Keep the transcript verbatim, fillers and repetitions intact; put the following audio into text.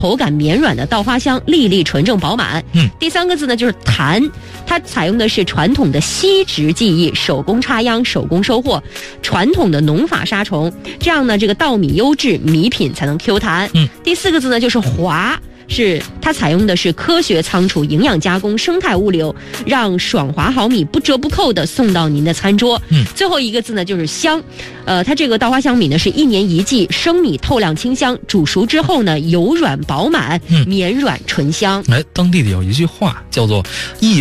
口感绵软的稻花香，粒粒纯正饱满。 嗯， 第三个字呢就是坛，它采用的是传统的锡纸技艺，手工插秧，手工收获，传统的农法杀虫，这样呢这个稻米优质，米品才能 Q 弹。 嗯， 第四个字呢就是华。是它采用的是科学仓储、营养加工、生态物流，让爽滑好米不折不扣的送到您的餐桌。 嗯， 最后一个字呢就是香，呃，它这个稻花香米呢是一年一季，生米透亮清香，煮熟之后呢油软饱满， 嗯， 绵软醇香。 哎，当地的有一句话叫做一